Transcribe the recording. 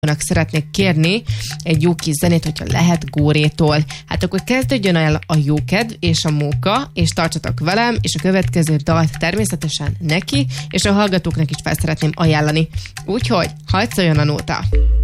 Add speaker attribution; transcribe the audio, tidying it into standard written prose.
Speaker 1: szeretnék kérni egy jó kis zenét, hogyha lehet Górétól. Hát akkor kezdődjön el a jókedv és a móka, és tartsatok velem, és a következő dalt természetesen neki, és a hallgatóknak is fel szeretném ajánlani. Úgyhogy, hadd szóljon a nóta!